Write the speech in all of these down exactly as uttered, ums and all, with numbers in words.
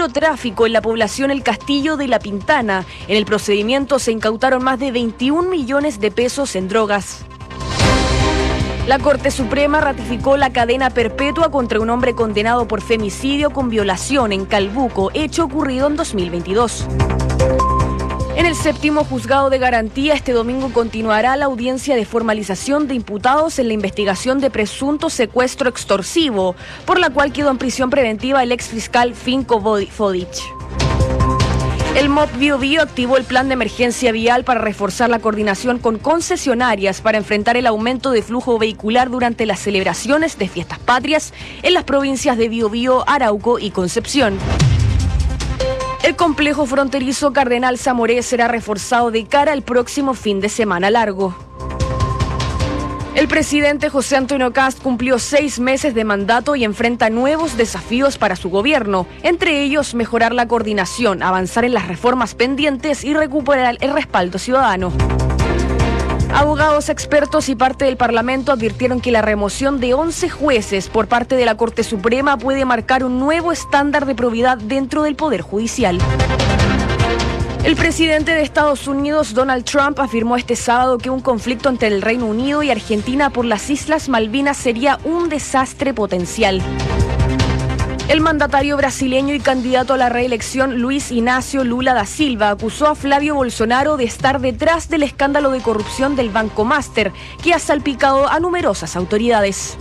microtráfico en la población El Castillo de La Pintana. En el procedimiento se incautaron más de veintiún millones de pesos en drogas. La Corte Suprema ratificó la cadena perpetua contra un hombre condenado por femicidio con violación en Calbuco, hecho ocurrido en dos mil veintidós. En el séptimo juzgado de garantía, este domingo continuará la audiencia de formalización de imputados en la investigación de presunto secuestro extorsivo, por la cual quedó en prisión preventiva el exfiscal Finko Fodic. El M O P Biobío activó el plan de emergencia vial para reforzar la coordinación con concesionarias para enfrentar el aumento de flujo vehicular durante las celebraciones de fiestas patrias en las provincias de Biobío, Arauco y Concepción. El complejo fronterizo Cardenal Zamoré será reforzado de cara al próximo fin de semana largo. El presidente José Antonio Kast cumplió seis meses de mandato y enfrenta nuevos desafíos para su gobierno, entre ellos mejorar la coordinación, avanzar en las reformas pendientes y recuperar el respaldo ciudadano. Abogados, expertos y parte del Parlamento advirtieron que la remoción de once jueces por parte de la Corte Suprema puede marcar un nuevo estándar de probidad dentro del Poder Judicial. El presidente de Estados Unidos, Donald Trump, afirmó este sábado que un conflicto entre el Reino Unido y Argentina por las Islas Malvinas sería un desastre potencial. El mandatario brasileño y candidato a la reelección, Luis Inácio Lula da Silva, acusó a Flavio Bolsonaro de estar detrás del escándalo de corrupción del Banco Master, que ha salpicado a numerosas autoridades.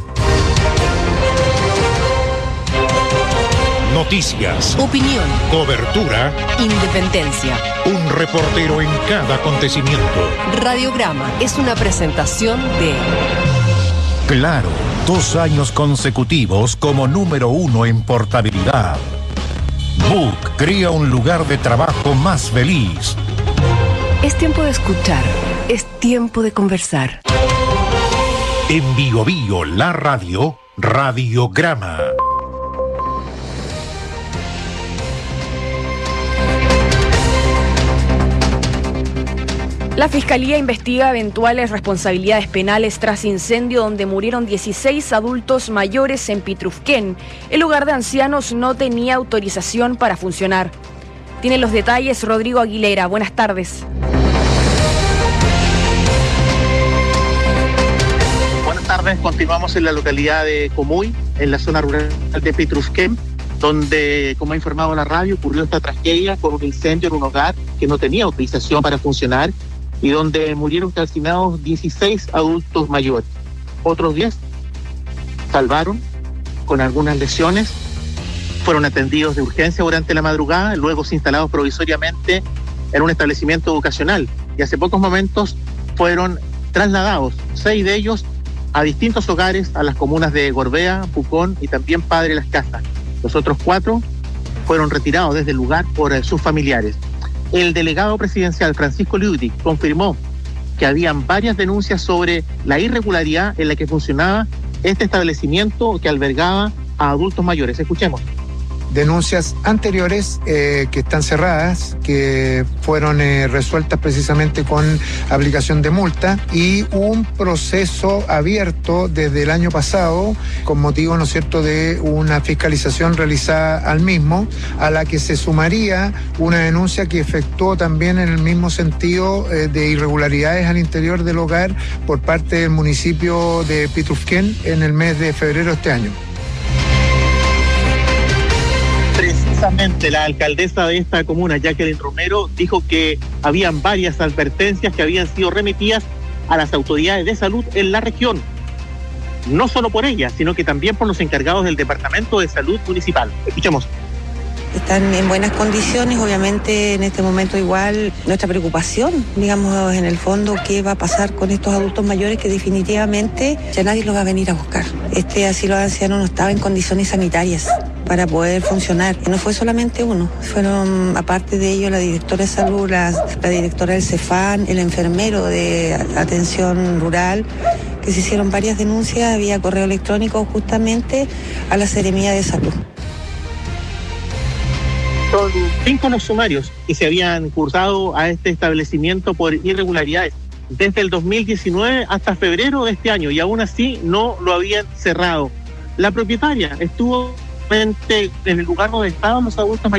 Noticias, opinión, cobertura, independencia. Un reportero en cada acontecimiento. Radiograma es una presentación de Claro, dos años consecutivos como número uno en portabilidad. Book crea un lugar de trabajo más feliz. Es tiempo de escuchar, es tiempo de conversar. En Bio Bio, la radio, Radiograma. La Fiscalía investiga eventuales responsabilidades penales tras incendio donde murieron dieciséis adultos mayores en Pitrufquén. El hogar de ancianos no tenía autorización para funcionar. Tiene los detalles Rodrigo Aguilera. Buenas tardes. Buenas tardes. Continuamos en la localidad de Comuy, en la zona rural de Pitrufquén, donde, como ha informado la radio, ocurrió esta tragedia con un incendio en un hogar que no tenía autorización para funcionar y donde murieron calcinados dieciséis adultos mayores. Otros diez salvaron con algunas lesiones, fueron atendidos de urgencia durante la madrugada, luego instalados provisoriamente en un establecimiento educacional y hace pocos momentos fueron trasladados, seis de ellos a distintos hogares, a las comunas de Gorbea, Pucón y también Padre Las Casas. Los otros cuatro fueron retirados desde el lugar por eh, sus familiares. El delegado presidencial Francisco Liudich confirmó que habían varias denuncias sobre la irregularidad en la que funcionaba este establecimiento que albergaba a adultos mayores. Escuchemos. Denuncias anteriores eh, que están cerradas, que fueron eh, resueltas precisamente con aplicación de multa, y un proceso abierto desde el año pasado con motivo, ¿no es cierto?, de una fiscalización realizada al mismo, a la que se sumaría una denuncia que efectuó también en el mismo sentido eh, de irregularidades al interior del hogar por parte del municipio de Pitrufquén en el mes de febrero de este año. Precisamente la alcaldesa de esta comuna, Jacqueline Romero, dijo que habían varias advertencias que habían sido remitidas a las autoridades de salud en la región. No solo por ella, sino que también por los encargados del Departamento de Salud Municipal. Escuchemos. Están en buenas condiciones, obviamente en este momento igual nuestra preocupación, digamos, en el fondo, qué va a pasar con estos adultos mayores que definitivamente ya nadie los va a venir a buscar. Este asilo de ancianos no estaba en condiciones sanitarias para poder funcionar. Y no fue solamente uno, fueron aparte de ello la directora de salud, la, la directora del Cefán, el enfermero de atención rural, que se hicieron varias denuncias vía correo electrónico justamente a la Seremía de Salud. Son cinco los sumarios que se habían cursado a este establecimiento por irregularidades desde el dos mil diecinueve hasta febrero de este año y aún así no lo habían cerrado. La propietaria estuvo en el lugar donde estaban los adultos mayores